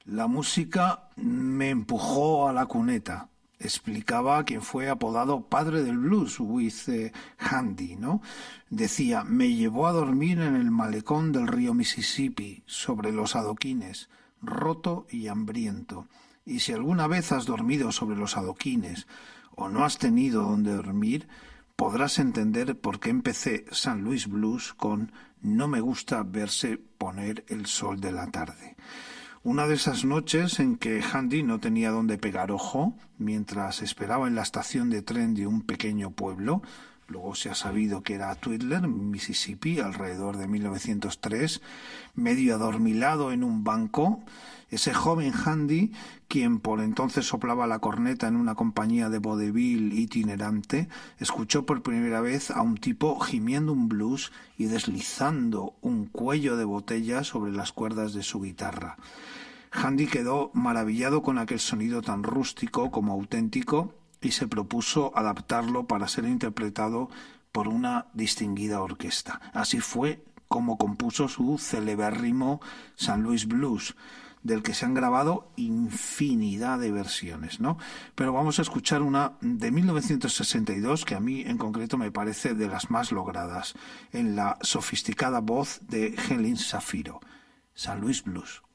La música me empujó a la cuneta, explicaba quien fue apodado padre del blues, Handy, ¿no? Decía, me llevó a dormir en el malecón del río Mississippi, sobre los adoquines, roto y hambriento. Y si alguna vez has dormido sobre los adoquines o no has tenido donde dormir, podrás entender por qué empecé San Luis Blues con No me gusta verse poner el sol de la tarde. Una de esas noches en que Handy no tenía dónde pegar ojo, mientras esperaba en la estación de tren de un pequeño pueblo, luego se ha sabido que era Twidler, Mississippi, alrededor de 1903, medio adormilado en un banco, ese joven Handy, quien por entonces soplaba la corneta en una compañía de vodevil itinerante, escuchó por primera vez a un tipo gimiendo un blues y deslizando un cuello de botella sobre las cuerdas de su guitarra. Handy quedó maravillado con aquel sonido tan rústico como auténtico y se propuso adaptarlo para ser interpretado por una distinguida orquesta. Así fue como compuso su celebérrimo San Luis Blues, del que se han grabado infinidad de versiones, ¿no? Pero vamos a escuchar una de 1962 que a mí en concreto me parece de las más logradas, en la sofisticada voz de Helen Shafiro, San Luis Blues.